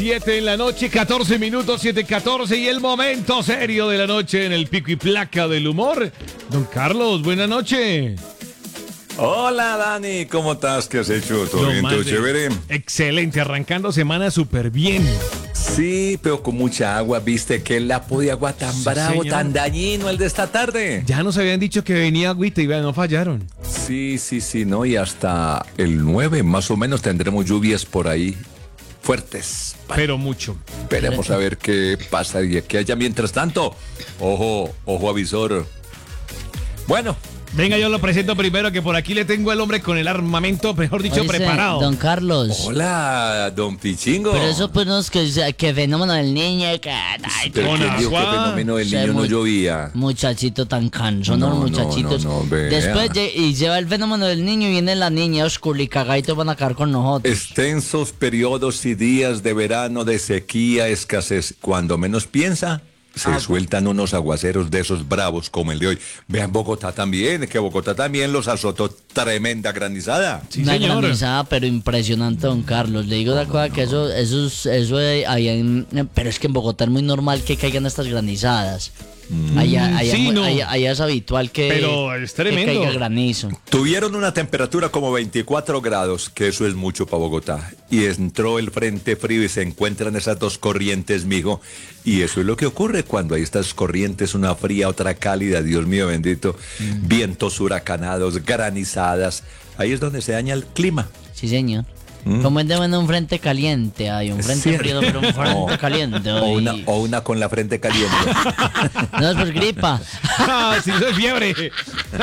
7 en la noche, 14 minutos, 7:14 y el momento serio de la noche en el pico y placa del humor. Don Carlos, buena noche. Hola Dani, ¿cómo estás? ¿Qué has hecho? ¿Todo bien? ¿Todo chévere? Excelente, arrancando semana súper bien. Sí, pero con mucha agua, ¿viste? Qué lapo de agua tan bravo, señor. tan dañino el de esta tarde. Ya nos habían dicho que venía agüita y vean, no fallaron. Sí, ¿no? Y hasta el 9 más o menos tendremos lluvias por ahí fuertes. Pero mucho. Esperemos a ver qué pasa y que haya mientras tanto. Ojo avisor. Bueno. Venga, yo lo presento primero, que por aquí le tengo al hombre con el armamento, mejor dicho, Oíste, preparado. Don Carlos. Hola, don Pichingo. Pero eso pues no es que fenómeno del niño, que ay, Pero con ¿quién dijo que agua. fenómeno del Sí, niño no muy- llovía? muchachito tan cansón, No, muchachitos. no, vea. Después y lleva el fenómeno del niño y viene la niña oscura y cagaditos van a caer con nosotros. Extensos periodos y días de verano, de sequía, escasez. Cuando menos piensa, se sueltan unos aguaceros de esos bravos como el de hoy. Vean Bogotá también, que Bogotá también los azotó tremenda granizada. Sí, Una señor. granizada, pero impresionante, don Carlos. Le digo una cosa que eso allá pero es que en Bogotá es muy normal que caigan estas granizadas. Allá sí, no. es habitual que, Pero es tremendo. que caiga granizo. Tuvieron una temperatura como 24 grados, que eso es mucho para Bogotá. Y entró el frente frío y se encuentran esas dos corrientes, mijo. Y eso es lo que ocurre cuando hay estas corrientes, una fría, otra cálida, Dios mío bendito. Vientos huracanados, granizadas. Ahí es donde se daña el clima. Sí, señor. Como es de bueno un frente caliente, hay un frente Sí. frío, pero un frente caliente. O una con la frente caliente. No es por gripa. Ah, sí, eso es fiebre.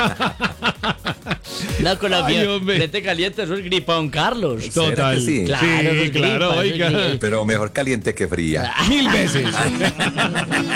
No, con la Ay, fiebre. hombre. Frente caliente, eso es gripa, don Carlos. Total. que sí? Claro, eso es claro, gripa, eso es oiga. gripa. Pero mejor caliente que fría. 1000 veces.